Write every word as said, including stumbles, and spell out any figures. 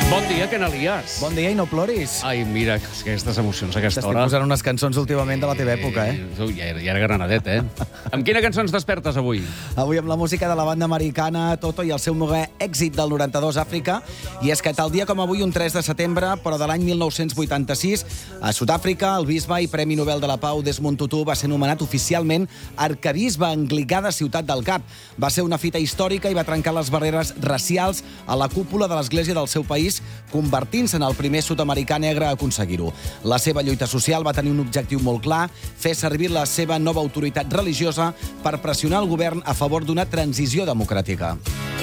Bon dia, que n'alies? Bon dia i no ploris. Ai, mira, aquestes emocions a aquesta T'estic hora. posant unes cançons últimament de la teva època, eh? Tu, ja, era, ja era granadet, eh? Amb quina cançó ens despertes avui? Avui amb la música de la banda americana Toto i el seu novè èxit del noranta-dos, Àfrica. I és que tal dia com avui, un tres de setembre, però de l'any mil nou-cents vuitanta-sis, a Sud-àfrica, el bisbe i Premi Nobel de la Pau Desmond Tutu va ser nomenat oficialment arquebisbe anglicà de Ciutat del Cap. Va ser una fita històrica i va trencar les barreres racials a la cúpula de l'església del seu país, convertint-se en el primer sud-americà negre a aconseguir-ho. La seva lluita social va tenir un objectiu molt clar, fer servir la seva nova autoritat religiosa per pressionar el govern a favor d'una transició democràtica.